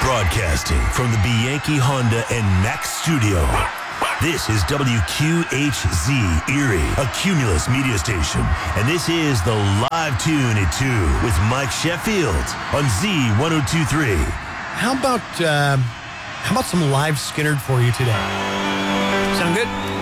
Broadcasting from the Bianchi Honda and Mack studio. This is WQHZ Erie, a Cumulus media station. And this is the Live Tune at 2 with Mike Sheffield on Z1023. How about some live Skinnerd for you today? Sound good?